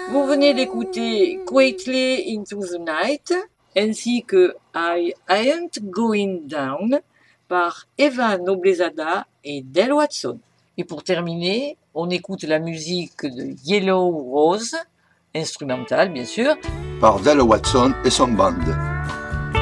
Vous venez d'écouter Quietly into the Night ainsi que I Ain't Going Down par Eva Noblezada et Del Watson. Et pour terminer, on écoute la musique de Yellow Rose, instrumentale bien sûr, par Del Watson et son band.